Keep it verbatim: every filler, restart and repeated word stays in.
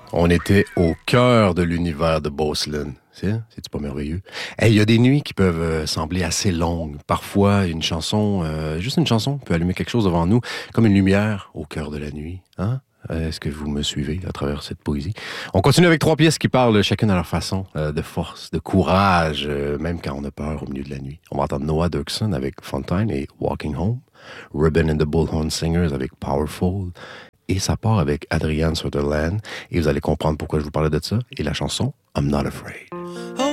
On était au cœur de l'univers de Beaucelin. C'est, c'est-tu pas merveilleux? Il y a des nuits qui peuvent euh, sembler assez longues. Parfois, une chanson, euh, juste une chanson, peut allumer quelque chose devant nous, comme une lumière au cœur de la nuit. Hein? Euh, Est-ce que vous me suivez à travers cette poésie? On continue avec trois pièces qui parlent chacune à leur façon euh, de force, de courage, euh, même quand on a peur au milieu de la nuit. On va entendre Noah Dirksen avec Fontaine et Walking Home, Ruben and the Bullhorn Singers avec Powerful, et ça part avec Adrienne Sutherland, et vous allez comprendre pourquoi je vous parlais de ça, et la chanson I'm Not Afraid.